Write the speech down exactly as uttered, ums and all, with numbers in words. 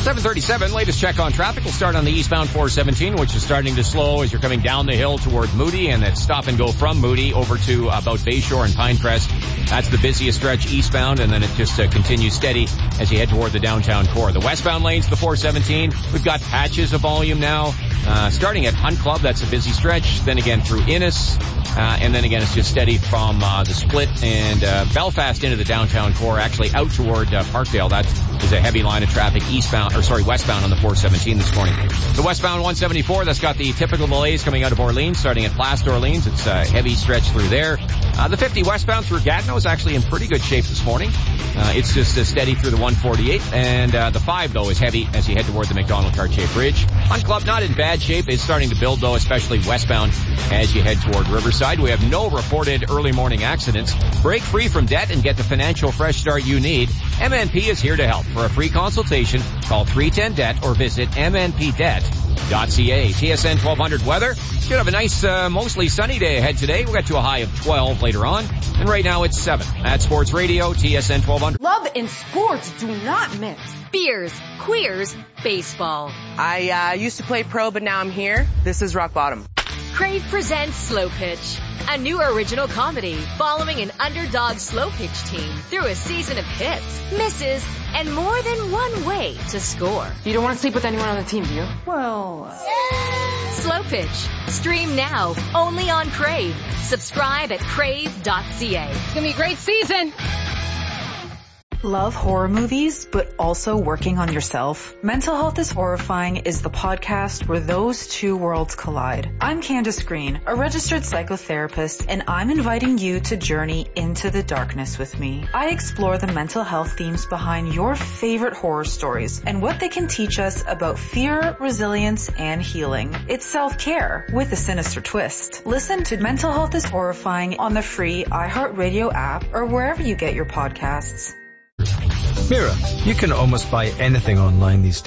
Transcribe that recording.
seven thirty-seven, latest check on traffic. We'll start on the eastbound four seventeen, which is starting to slow as you're coming down the hill toward Moody, and then stop and go from Moody over to about Bayshore and Pinecrest. That's the busiest stretch eastbound, and then it just uh, continues steady as you head toward the downtown core. The westbound lanes, the four seventeen, we've got patches of volume now. Uh, starting at Hunt Club, that's a busy stretch. Then again through Innis, uh, and then again it's just steady from uh, the Split and uh, Belfast into the downtown core, actually out toward uh, Parkdale. That is a heavy line of traffic eastbound, or sorry, westbound on the four seventeen this morning. The westbound one seventy-four, that's got the typical delays coming out of Orleans, starting at Place d'Orleans. It's a heavy stretch through there. Uh, the fifty westbound through Gatineau is actually in pretty good shape this morning. Uh, it's just uh, steady through the one forty-eight, and uh, the five, though, is heavy as you head toward the McDonald-Cartier Bridge. Hunt Club, not in bad shape. It's starting to build, though, especially westbound as you head toward Riverside. We have no reported early morning accidents. Break free from debt and get the financial fresh start you need. M N P is here to help. For a free consultation, call three ten debt or visit m n p debt dot c a. T S N twelve hundred weather. Should have a nice, uh, mostly sunny day ahead today. We'll get to a high of twelve later on. And right now it's seven. At Sports Radio, T S N twelve hundred. Love and sports do not mix. Beers, queers, baseball. I uh, used to play pro, but now I'm here. This is Rock Bottom. Crave presents Slow Pitch, a new original comedy following an underdog slow pitch team through a season of hits, misses, and more than one way to score. You don't want to sleep with anyone on the team, do you? Well... Uh... Slow Pitch. Stream now, only on Crave. Subscribe at crave dot c a. It's gonna be a great season! Love horror movies, but also working on yourself? Mental Health is Horrifying is the podcast where those two worlds collide. I'm Candace Green, a registered psychotherapist, and I'm inviting you to journey into the darkness with me. I explore the mental health themes behind your favorite horror stories and what they can teach us about fear, resilience, and healing. It's self-care with a sinister twist. Listen to Mental Health is Horrifying on the free iHeartRadio app or wherever you get your podcasts. Mira, you can almost buy anything online these days.